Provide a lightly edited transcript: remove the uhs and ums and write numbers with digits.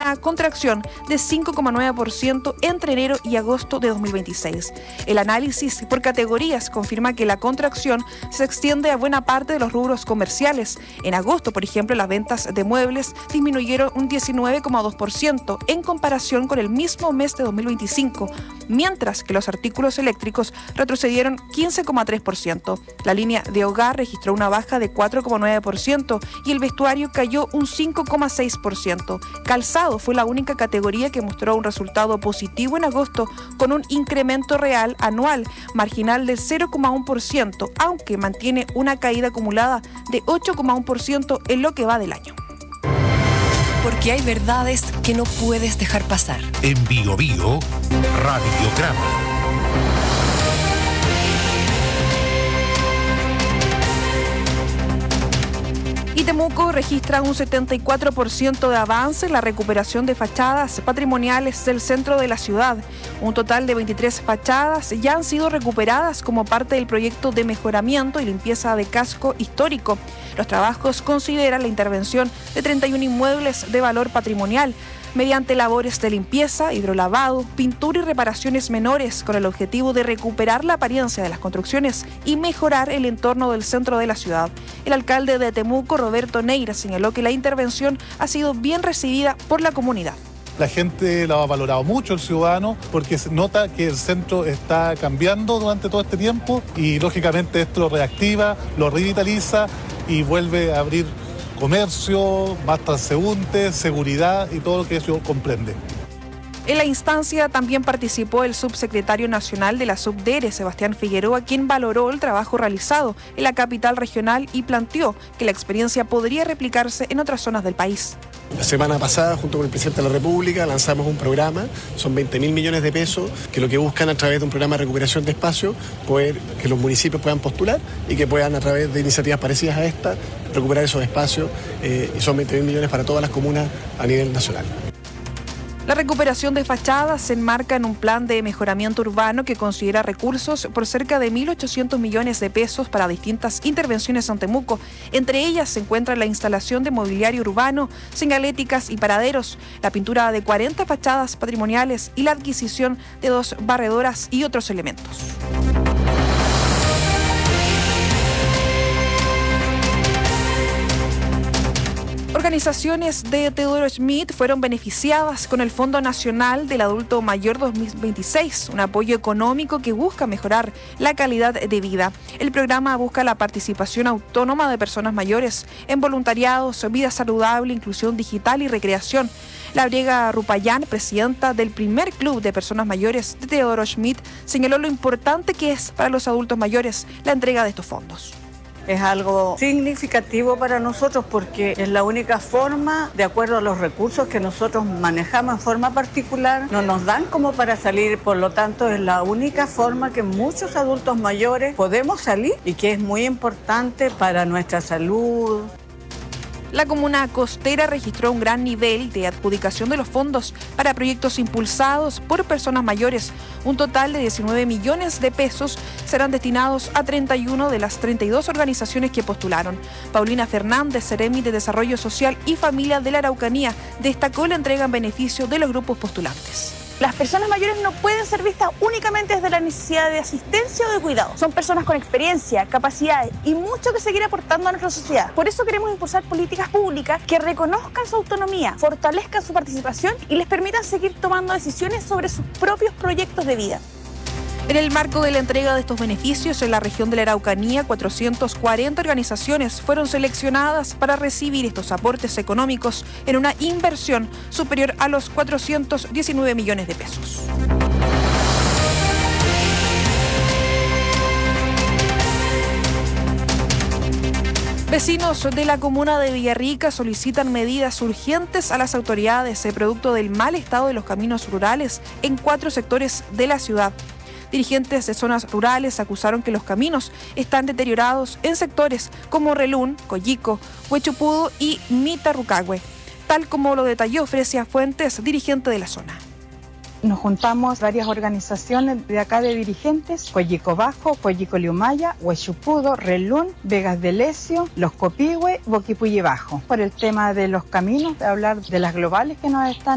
una contracción de 5,9% entre enero y agosto de 2026. El análisis por categorías confirma que la contracción se extiende a buena parte de los rubros comerciales. En agosto, por ejemplo, las ventas de muebles disminuyeron un 19,2% en comparación con el mismo mes de 2025, mientras que los artículos eléctricos retrocedieron 15,3%. La línea de hogar registró una baja de 4,9% y el vestuario cayó un 5,6%. Calzado fue la única categoría que mostró un resultado positivo en agosto, con un incremento real anual marginal del 0,1%, aunque mantiene una caída acumulada de 8,1% en lo que va del año. Porque hay verdades que no puedes dejar pasar. En Bio Bio, Radiograma. Y Temuco registra un 74% de avance en la recuperación de fachadas patrimoniales del centro de la ciudad. Un total de 23 fachadas ya han sido recuperadas como parte del proyecto de mejoramiento y limpieza de casco histórico. Los trabajos consideran la intervención de 31 inmuebles de valor patrimonial, mediante labores de limpieza, hidrolavado, pintura y reparaciones menores, con el objetivo de recuperar la apariencia de las construcciones y mejorar el entorno del centro de la ciudad. El alcalde de Temuco, Roberto Neira, señaló que la intervención ha sido bien recibida por la comunidad. La gente lo ha valorado mucho, el ciudadano, porque se nota que el centro está cambiando durante todo este tiempo y lógicamente esto lo reactiva, lo revitaliza y vuelve a abrir comercio, más transeúntes, seguridad y todo lo que eso comprende. En la instancia también participó el subsecretario nacional de la Subdere, Sebastián Figueroa, quien valoró el trabajo realizado en la capital regional y planteó que la experiencia podría replicarse en otras zonas del país. La semana pasada, junto con el presidente de la República, lanzamos un programa, son 20.000 millones de pesos, que lo que buscan a través de un programa de recuperación de espacio, poder que los municipios puedan postular y que puedan, a través de iniciativas parecidas a esta, recuperar esos espacios, y son 20.000 millones para todas las comunas a nivel nacional. La recuperación de fachadas se enmarca en un plan de mejoramiento urbano que considera recursos por cerca de 1.800 millones de pesos para distintas intervenciones en Temuco. Entre ellas se encuentra la instalación de mobiliario urbano, señaléticas y paraderos, la pintura de 40 fachadas patrimoniales y la adquisición de 2 barredoras y otros elementos. Organizaciones de Teodoro Schmidt fueron beneficiadas con el Fondo Nacional del Adulto Mayor 2026, un apoyo económico que busca mejorar la calidad de vida. El programa busca la participación autónoma de personas mayores en voluntariados, vida saludable, inclusión digital y recreación. Labriega Rupayán, presidenta del primer club de personas mayores de Teodoro Schmidt, señaló lo importante que es para los adultos mayores la entrega de estos fondos. Es algo significativo para nosotros porque es la única forma, de acuerdo a los recursos que nosotros manejamos en forma particular, no nos dan como para salir, por lo tanto es la única forma que muchos adultos mayores podemos salir y que es muy importante para nuestra salud. La comuna costera registró un gran nivel de adjudicación de los fondos para proyectos impulsados por personas mayores. Un total de 19 millones de pesos serán destinados a 31 de las 32 organizaciones que postularon. Paulina Fernández, Seremi de Desarrollo Social y Familia de la Araucanía, destacó la entrega en beneficio de los grupos postulantes. Las personas mayores no pueden ser vistas únicamente desde la necesidad de asistencia o de cuidado. Son personas con experiencia, capacidades y mucho que seguir aportando a nuestra sociedad. Por eso queremos impulsar políticas públicas que reconozcan su autonomía, fortalezcan su participación y les permitan seguir tomando decisiones sobre sus propios proyectos de vida. En el marco de la entrega de estos beneficios en la región de la Araucanía, 440 organizaciones fueron seleccionadas para recibir estos aportes económicos en una inversión superior a los 419 millones de pesos. Vecinos de la comuna de Villarrica solicitan medidas urgentes a las autoridades producto del mal estado de los caminos rurales en 4 sectores de la ciudad. Dirigentes de zonas rurales acusaron que los caminos están deteriorados en sectores como Relún, Coyico, Huechupudo y Mitarrucahue, tal como lo detalló Fresia Fuentes, dirigente de la zona. Nos juntamos varias organizaciones de acá de dirigentes, Coyico Bajo, Coyico Liumaya, Huechupudo, Relún, Vegas de Lesio, Los Copihue, Boquipuye Bajo, por el tema de los caminos, de hablar de las globales que nos están